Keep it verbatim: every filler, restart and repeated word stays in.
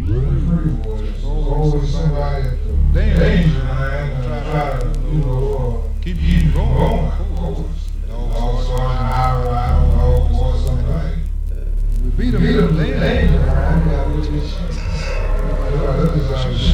free was always somebody at the danger line and try to, you know, uh, keep you going, of course. Dog starting an hour out, dog or somebody. We beat them in the danger line, yeah, which is,